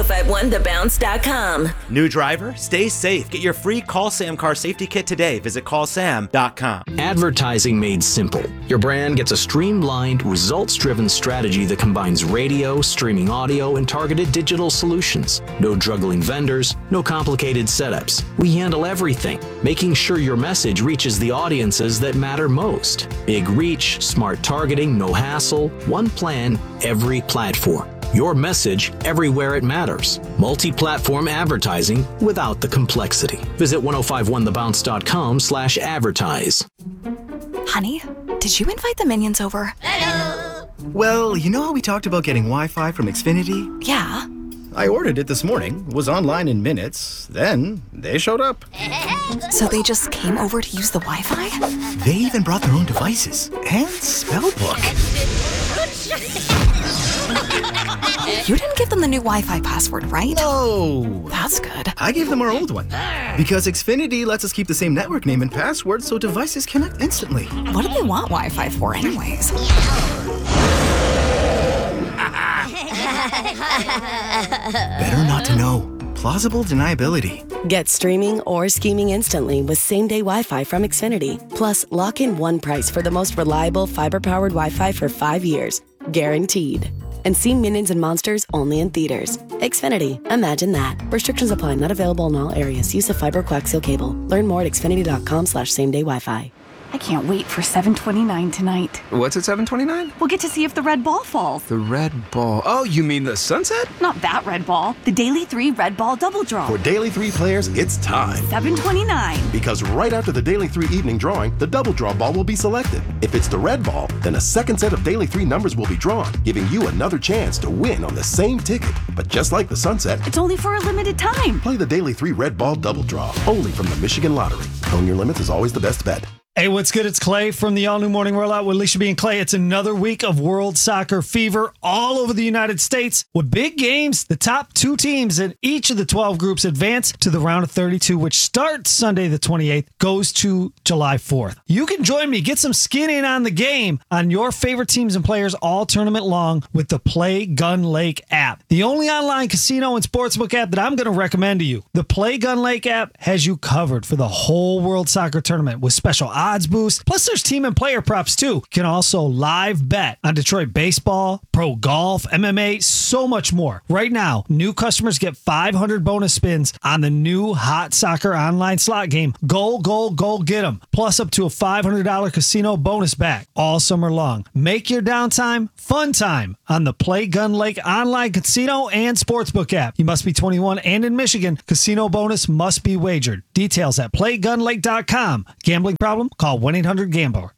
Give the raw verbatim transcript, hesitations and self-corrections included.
five one the bounce dot com. New driver? Stay safe. Get your free Call Sam car safety kit today. Visit call sam dot com. Advertising made simple. Your brand gets a streamlined, results-driven strategy that combines radio, streaming audio, and targeted digital solutions. No juggling vendors, no complicated setups. We handle everything, making sure your message reaches the audiences that matter most. Big reach, smart targeting, no hassle, one plan, every platform. Your message everywhere it matters. Multi-platform advertising without the complexity. Visit ten fifty-one the bounce dot com slash advertise. Honey, did you invite the minions over? Hello. Well, you know how we talked about getting Wi-Fi from Xfinity? Yeah. I ordered it this morning, was online in minutes, then they showed up. So they just came over to use the Wi-Fi? They even brought their own devices and spellbook. You didn't give them the new Wi-Fi password, right? No. That's good. I gave them our old one. Because Xfinity lets us keep the same network name and password so devices connect instantly. What do they want Wi-Fi for anyways? Better not to know. Plausible deniability. Get streaming or scheming instantly with same-day Wi-Fi from Xfinity. Plus, lock in one price for the most reliable fiber-powered Wi-Fi for five years. Guaranteed. And see Minions and Monsters only in theaters. Xfinity. Imagine that. Restrictions apply. Not available in all areas. Use of fiber coaxial cable. Learn more at xfinity.com slash same-day Wi-Fi. I can't wait for seven twenty-nine tonight. What's at seven twenty-nine? We'll get to see if the red ball falls. The red ball. Oh, you mean the sunset? Not that red ball. The Daily three Red Ball Double Draw. For Daily three players, it's time. seven twenty-nine. Because right after the Daily three evening drawing, the double draw ball will be selected. If it's the red ball, then a second set of Daily three numbers will be drawn, giving you another chance to win on the same ticket. But just like the sunset, it's only for a limited time. Play the Daily three Red Ball Double Draw, only from the Michigan Lottery. Knowing your limits is always the best bet. Hey, what's good? It's Clay from the all-new Morning Rollout with Alicia B and Clay. It's another week of World Soccer fever all over the United States. With big games, the top two teams in each of the twelve groups advance to the round of thirty-two, which starts Sunday the twenty-eighth, goes to July fourth. You can join me, get some skin in on the game on your favorite teams and players all tournament long with the Play Gun Lake app. The only online casino and sportsbook app that I'm going to recommend to you. The Play Gun Lake app has you covered for the whole World Soccer tournament with special odds odds boost. Plus, there's team and player props, too. You can also live bet on Detroit baseball, pro golf, M M A, so much more. Right now, new customers get five hundred bonus spins on the new Hot Soccer online slot game. Goal, goal, goal, get 'em. Plus, up to a five hundred dollars casino bonus back all summer long. Make your downtime fun time on the Play Gun Lake online casino and sportsbook app. You must be twenty-one and in Michigan. Casino bonus must be wagered. Details at play gun lake dot com. Gambling problem? Call one eight hundred gambler.